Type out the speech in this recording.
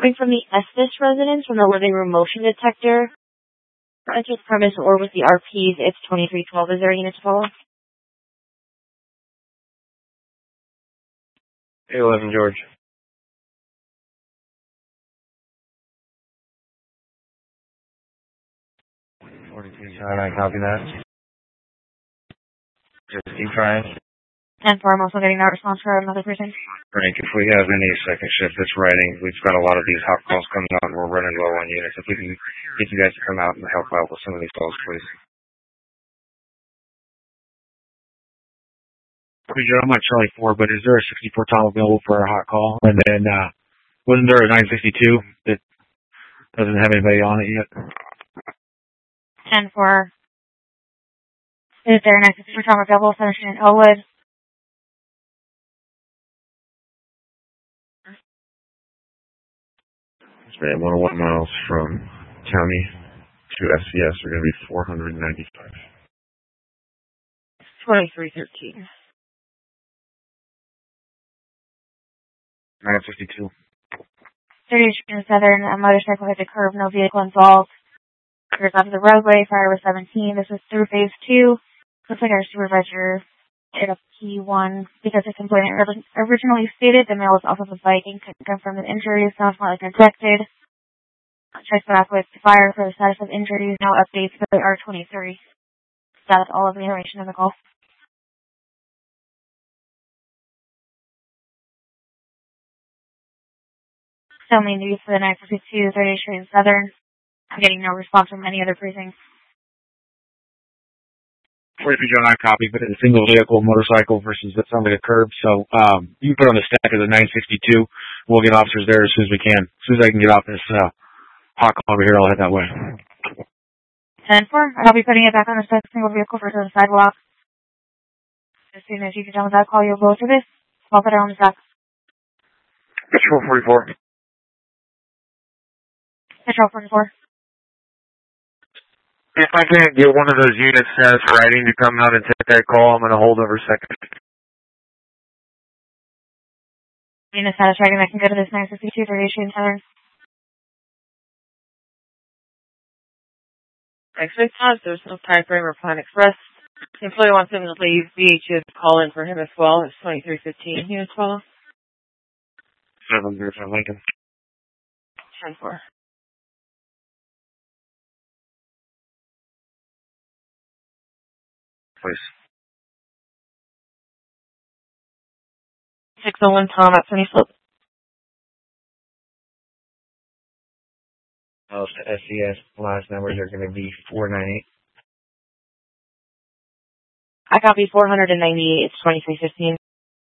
Coming from the Estes residence from the living room motion detector. Entered the premise or with the RPs, it's 2312. Is there a unit to follow? 811 George. 43, I copy that. Just keep trying. And for I'm also getting that response for another person. Frank, if we have any second shift that's writing, we've got a lot of these hot calls coming out and we're running low on units. If we can get you guys to come out and help out with some of these calls, please. I'm not Charlie 4, but is there a 64 Tom available for a hot call? And then, wasn't there a 962 that doesn't have anybody on it yet? 10-4. Is there an 962 Tom available? Finishing in Elwood. It's 101 miles from county to SCS are going to be 495. 2313. 962. 30th Southern, a motorcycle hit the curb, no vehicle involved. Clears onto the roadway, fire was 17. This is through phase 2. Looks like our supervisor hit a P1 because the complainant originally stated the male was off of a bike and couldn't confirm the injuries. Sounds more like neglected. Checked back with fire for the status of injuries. No updates for the R23. That's all of the information in the call. Still main duties for the 952, 30th Street and Southern. I'm getting no response from any other precincts. 43 John, I copy, but it's a single vehicle motorcycle versus that sounds like a curb. So, you can put on the stack of the 962. We'll get officers there as soon as we can. As soon as I can get off this, hot call over here, I'll head that way. 10-4. I'll be putting it back on the single vehicle for the sidewalk. As soon as you get done with that call, you'll go through this. I'll put it on the stack. Patrol 44. Patrol 44. If I can't get one of those units that's writing to come out and take that call, I'm going to hold over second. Unit status writing, I can go to this 952, 30th Street and Southern. Expect there's no time frame or plan expressed. The employee wants him to leave. VH is call in for him as well. It's 2315. Units follow. 705 Lincoln. 10-4. Please. 601 Tom at Sunny Slope. Most SCS last numbers are going to be 498. I copy 498. It's 2315.